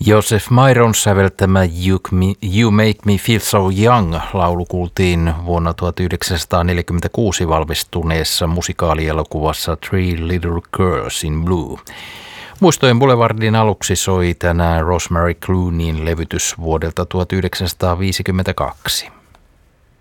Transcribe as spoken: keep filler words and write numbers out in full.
Joseph Myron säveltämä You, Me, you Make Me Feel So Young -laulu kuultiin vuonna tuhatyhdeksänsataaneljäkymmentäkuusi valmistuneessa musikaalielokuvassa Three Little Girls in Blue. Muistojen Boulevardin aluksi soi tänään Rosemary Clooneyn levytys vuodelta tuhatyhdeksänsataaviisikymmentäkaksi.